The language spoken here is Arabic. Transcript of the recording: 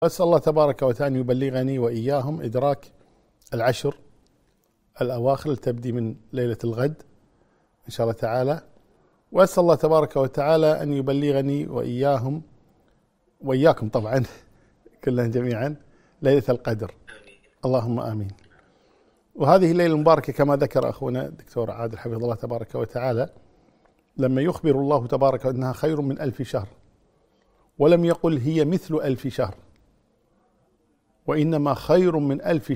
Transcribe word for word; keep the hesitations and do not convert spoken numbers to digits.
أسأل الله تبارك وتعالى أن يبلغني وإياهم إدراك العشر الأواخر اللي تبدي من ليلة الغد إن شاء الله تعالى. وأسأل الله تبارك وتعالى أن يبلغني وإياهم وإياكم طبعا كلنا جميعا ليلة القدر، اللهم آمين. وهذه الليلة المباركة كما ذكر أخونا الدكتور عادل حفظه الله تبارك وتعالى، لما يخبر الله تبارك أنها خير من ألف شهر، ولم يقل هي مثل ألف شهر، وإنما خير من ألف